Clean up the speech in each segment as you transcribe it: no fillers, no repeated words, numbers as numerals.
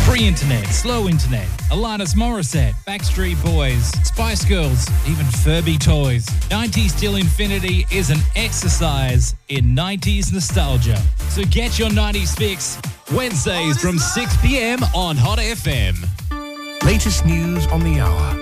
Free internet, slow internet, Alanis Morissette, Backstreet Boys, Spice Girls, even Furby toys. 90s Till Infinity is an exercise in 90s nostalgia. So get your 90s fix Wednesdays from 6 p.m. on Hot FM. Latest news on the hour.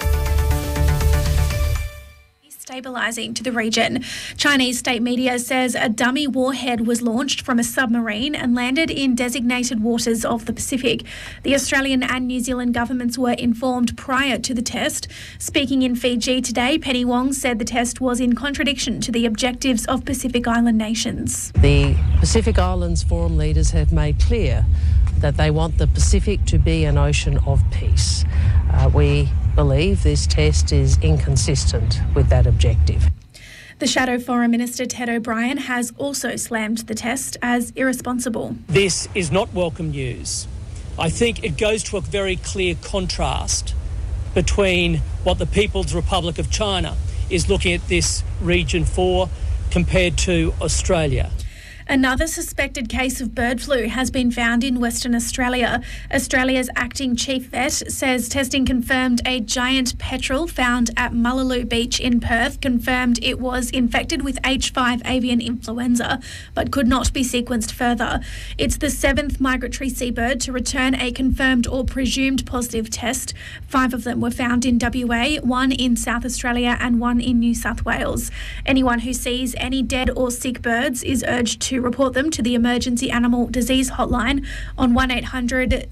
Stabilising to the region. Chinese state media says a dummy warhead was launched from a submarine and landed in designated waters of the Pacific. The Australian and New Zealand governments were informed prior to the test. Speaking in Fiji today, Penny Wong said the test was in contradiction to the objectives of Pacific Island nations. The Pacific Islands Forum leaders have made clear that they want the Pacific to be an ocean of peace. We believe this test is inconsistent with that objective. The Shadow Foreign Minister Ted O'Brien has also slammed the test as irresponsible. This is not welcome news. I think it goes to a very clear contrast between what the People's Republic of China is looking at this region for compared to Australia. Another suspected case of bird flu has been found in Western Australia. Australia's acting chief vet says testing confirmed a giant petrel found at Mullaloo Beach in Perth confirmed it was infected with H5 avian influenza, but could not be sequenced further. It's the 7th migratory seabird to return a confirmed or presumed positive test. 5 of them were found in WA, 1 in South Australia and 1 in New South Wales. Anyone who sees any dead or sick birds is urged to report them to the Emergency Animal Disease Hotline on 1800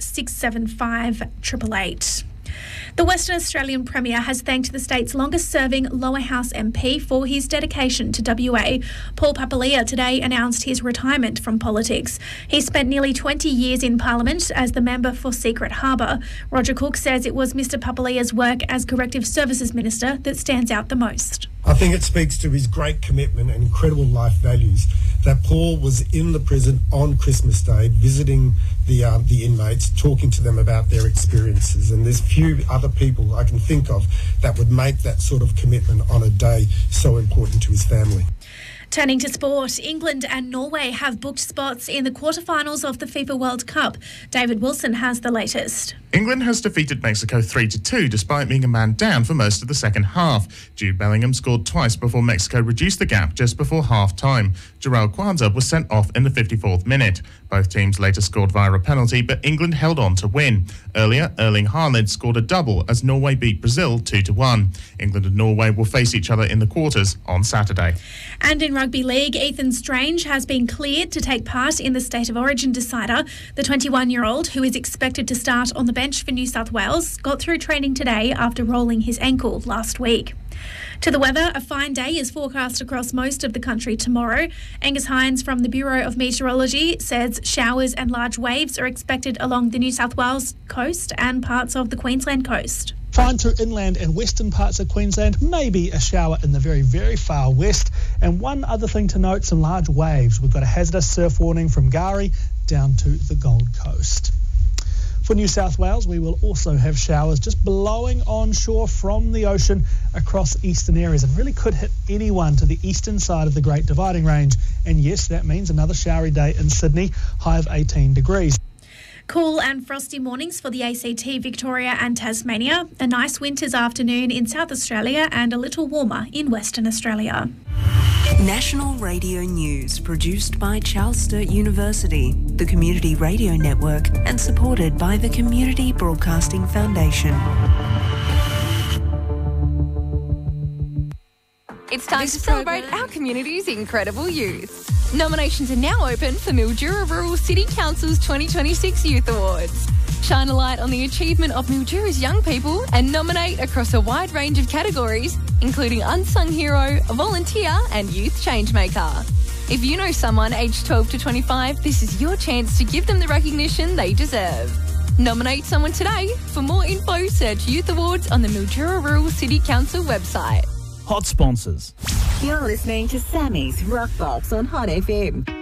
675 888. The Western Australian Premier has thanked the state's longest-serving Lower House MP for his dedication to WA. Paul Papalia today announced his retirement from politics. He spent nearly 20 years in Parliament as the member for Secret Harbour. Roger Cook says it was Mr Papalia's work as Corrective Services Minister that stands out the most. I think it speaks to his great commitment and incredible life values that Paul was in the prison on Christmas Day, visiting the inmates, talking to them about their experiences. And there's few other people I can think of that would make that sort of commitment on a day so important to his family. Turning to sport, England and Norway have booked spots in the quarterfinals of the FIFA World Cup. David Wilson has the latest. England has defeated Mexico 3-2 despite being a man down for most of the second half. Jude Bellingham scored twice before Mexico reduced the gap just before half-time. Jarrell Kwanzaa was sent off in the 54th minute. Both teams later scored via a penalty, but England held on to win. Earlier, Erling Haaland scored a double as Norway beat Brazil 2-1. England and Norway will face each other in the quarters on Saturday. And in rugby league, Ethan Strange has been cleared to take part in the State of Origin decider. The 21-year-old, who is expected to start on the bench for New South Wales, got through training today after rolling his ankle last week. To the weather, a fine day is forecast across most of the country tomorrow. Angus Hines from the Bureau of Meteorology says showers and large waves are expected along the New South Wales coast and parts of the Queensland coast. Fine through inland and western parts of Queensland, maybe a shower in the very, very far west. And one other thing to note, some large waves. We've got a hazardous surf warning from Gari down to the Gold Coast. For New South Wales, we will also have showers just blowing onshore from the ocean across eastern areas. It really could hit anyone to the eastern side of the Great Dividing Range. And yes, that means another showery day in Sydney, high of 18 degrees. Cool and frosty mornings for the ACT, Victoria and Tasmania. A nice winter's afternoon in South Australia and a little warmer in Western Australia. National Radio News, produced by Charles Sturt University, the Community Radio Network, and supported by the Community Broadcasting Foundation. It's time to celebrate our community's incredible youth. Nominations are now open for Mildura Rural City Council's 2026 Youth Awards. Shine a light on the achievement of Mildura's young people and nominate across a wide range of categories, including Unsung Hero, Volunteer and Youth Changemaker. If you know someone aged 12 to 25, this is your chance to give them the recognition they deserve. Nominate someone today. For more info, search Youth Awards on the Mildura Rural City Council website. Hot sponsors. You're listening to Sammy's Rock Box on Hot FM.